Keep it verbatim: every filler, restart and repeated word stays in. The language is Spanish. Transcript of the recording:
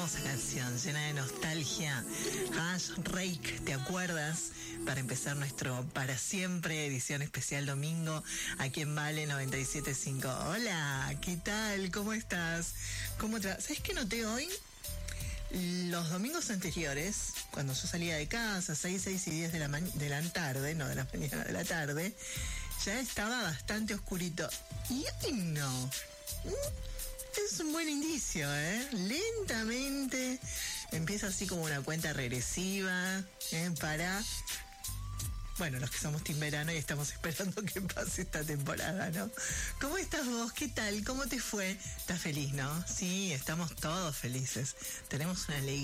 hermosa canción, llena de nostalgia. Ash Rake, ¿te acuerdas? Para empezar nuestro Para Siempre, edición especial domingo, aquí en Vale noventa y siete punto cinco. Hola, ¿qué tal? ¿Cómo estás? ¿Cómo tra- ¿Sabes qué noté hoy? Los domingos anteriores, cuando yo salía de casa, seis, seis y diez de la, ma- de la tarde, no de la mañana, de la tarde, ya estaba bastante oscurito. Y hoy no. Es un buen indicio, ¿eh? Lentamente empieza así como una cuenta regresiva, ¿eh? Para, bueno, los que somos team verano y estamos esperando que pase esta temporada, ¿no? ¿Cómo estás vos? ¿Qué tal? ¿Cómo te fue? ¿Estás feliz, no? Sí, estamos todos felices. Tenemos una alegría.